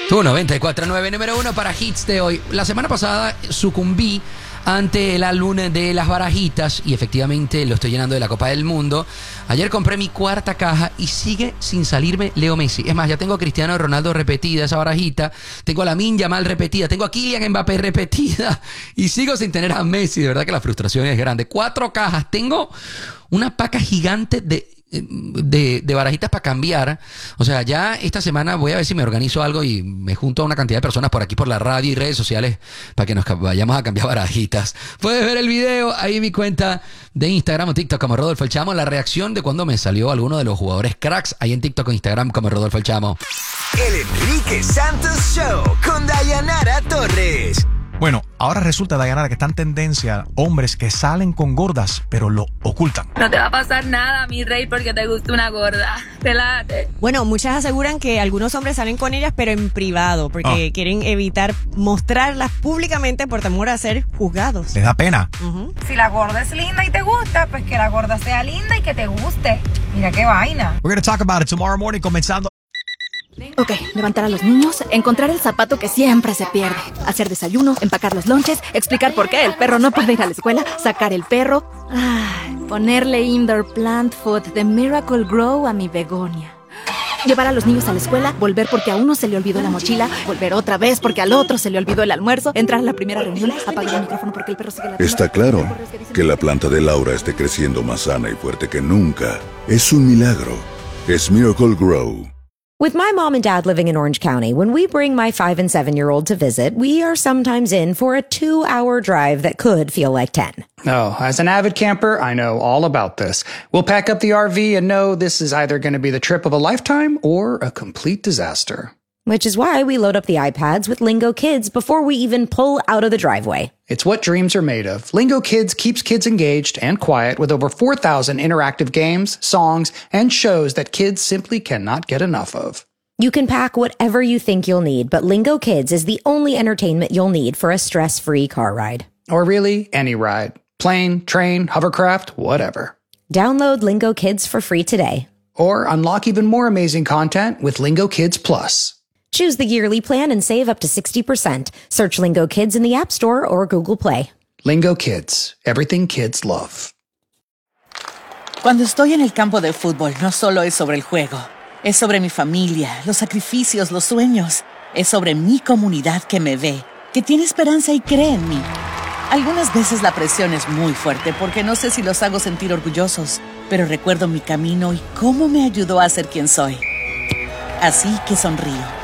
Tu 94.9, número 1 para hits de hoy. La semana pasada sucumbí ante el álbum de las barajitas y efectivamente lo estoy llenando de la Copa del Mundo. Ayer compré mi cuarta caja y sigue sin salirme Leo Messi. Es más, ya tengo a Cristiano Ronaldo repetida esa barajita, tengo a Lamine Yamal repetida, tengo a Kylian Mbappé repetida y sigo sin tener a Messi. De verdad que la frustración es grande. 4 cajas, tengo una paca gigante de barajitas para cambiar. O sea, ya esta semana voy a ver si me organizo algo y me junto a una cantidad de personas por aquí por la radio y redes sociales para que nos vayamos a cambiar barajitas. Puedes ver el video ahí en mi cuenta de Instagram o TikTok como Rodolfo El Chamo, la reacción de cuando me salió alguno de los jugadores cracks ahí en TikTok o Instagram como Rodolfo El Chamo. El Enrique Santos Show con Dayanara Torres. Bueno, ahora resulta, Dayanara, que está en tendencia hombres que salen con gordas, pero lo ocultan. No te va a pasar nada, mi rey, porque te gusta una gorda. Te late. Bueno, muchas aseguran que algunos hombres salen con ellas, pero en privado, porque quieren evitar mostrarlas públicamente por temor a ser juzgados. ¿Les da pena? Si la gorda es linda y te gusta, pues que la gorda sea linda y que te guste. Mira qué vaina. We're going to talk about it tomorrow morning, comenzando. Ok, levantar a los niños, encontrar el zapato que siempre se pierde, hacer desayuno, empacar los lonches, explicar por qué el perro no puede ir a la escuela, sacar el perro, ponerle indoor plant food de Miracle Grow a mi begonia. Llevar a los niños a la escuela, volver porque a uno se le olvidó la mochila, volver otra vez porque al otro se le olvidó el almuerzo, entrar a la primera reunión, apagar el micrófono porque el perro sigue la... Está claro que la planta de Laura esté creciendo más sana y fuerte que nunca. Es un milagro. Es Miracle Grow. With my mom and dad living in Orange County, when we bring my 5 and 7-year-old to visit, we are sometimes in for a 2-hour drive that could feel like 10. Oh, as an avid camper, I know all about this. We'll pack up the RV and know this is either going to be the trip of a lifetime or a complete disaster. Which is why we load up the iPads with Lingo Kids before we even pull out of the driveway. It's what dreams are made of. Lingo Kids keeps kids engaged and quiet with over 4,000 interactive games, songs, and shows that kids simply cannot get enough of. You can pack whatever you think you'll need, but Lingo Kids is the only entertainment you'll need for a stress-free car ride. Or really, any ride. Plane, train, hovercraft, whatever. Download Lingo Kids for free today. Or unlock even more amazing content with Lingo Kids Plus. Choose the yearly plan and save up to 60%. Search Lingo Kids in the App Store or Google Play. Lingo Kids. Everything kids love. Cuando estoy en el campo de fútbol, no solo es sobre el juego. Es sobre mi familia, los sacrificios, los sueños. Es sobre mi comunidad que me ve, que tiene esperanza y cree en mí. Algunas veces la presión es muy fuerte porque no sé si los hago sentir orgullosos, pero recuerdo mi camino y cómo me ayudó a ser quien soy. Así que sonrío.